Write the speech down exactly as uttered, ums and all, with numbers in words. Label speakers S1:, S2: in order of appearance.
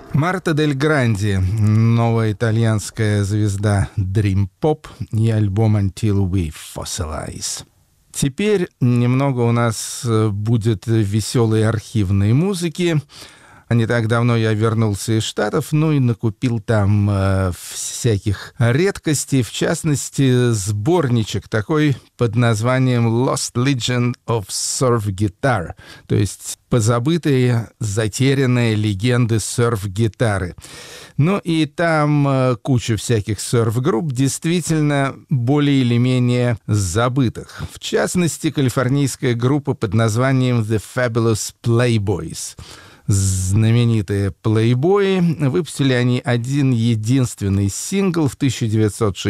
S1: Марта Дель Гранди, новая итальянская звезда Dream Pop и альбом Until We Fossilize. Теперь немного у нас будет веселой архивной музыки. Не так давно я вернулся из Штатов, ну и накупил там э, всяких редкостей, в частности, сборничек такой под названием Lost Legend of Surf Guitar, то есть позабытые, затерянные легенды серф-гитары. Ну и там э, куча всяких серф-групп, действительно более или менее забытых. В частности, калифорнийская группа под названием The Fabulous Playboys. Знаменитые плейбои. Выпустили они один единственный сингл в тысяча девятьсот шестидесятом